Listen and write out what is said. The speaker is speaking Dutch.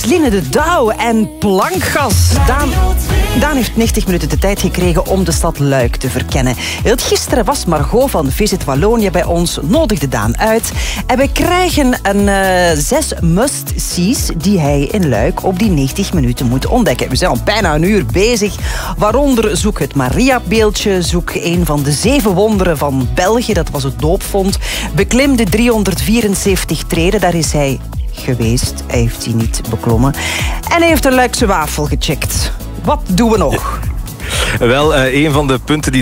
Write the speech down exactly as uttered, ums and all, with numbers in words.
Eveline de Douw en Plankgas. Daan, Daan heeft negentig minuten de tijd gekregen om de stad Luik te verkennen. Heel gisteren was Margot van Visit Wallonia bij ons, nodigde Daan uit. En we krijgen een uh, zes must-sees die hij in Luik op die negentig minuten moet ontdekken. We zijn al bijna een uur bezig. Waaronder zoek het Maria-beeldje, zoek een van de zeven wonderen van België, dat was het doopvond. Beklim de driehonderdvierenzeventig treden, daar is hij geweest. Hij heeft die niet beklommen. En hij heeft de Luikse wafel gecheckt. Wat doen we nog? Wel, uh, een van de punten die